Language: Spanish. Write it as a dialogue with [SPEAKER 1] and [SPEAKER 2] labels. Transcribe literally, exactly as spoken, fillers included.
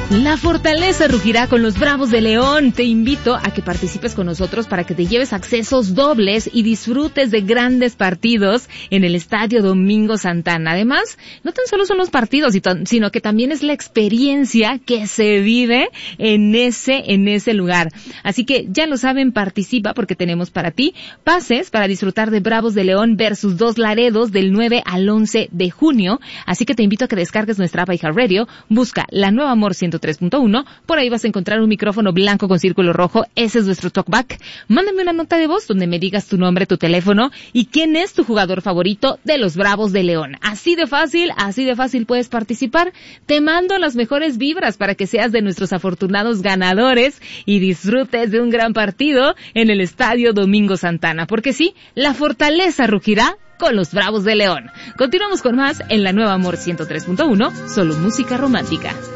[SPEAKER 1] La fortaleza rugirá con los Bravos de León. Te invito a que participes con nosotros para que te lleves accesos dobles y disfrutes de grandes partidos en el Estadio Domingo Santana. Además, no tan solo son los partidos, sino que también es la experiencia que se vive en ese, en ese lugar. Así que ya lo saben, participa porque tenemos para ti pases para disfrutar de Bravos de León versus Dos Laredos del nueve al once de junio. Así que te invito a que descargues nuestra app iHeartRadio, busca La Nueva Amor ciento tres punto uno, por ahí vas a encontrar un micrófono blanco con círculo rojo, ese es nuestro talkback. Mándame una nota de voz donde me digas tu nombre, tu teléfono y quién es tu jugador favorito de los Bravos de León. Así de fácil, así de fácil puedes participar. Te mando las mejores vibras para que seas de nuestros afortunados ganadores y disfrutes de un gran partido en el Estadio Domingo Santana, porque sí, la fortaleza rugirá con los Bravos de León. Continuamos con más en La Nueva Amor ciento tres punto uno, solo música romántica.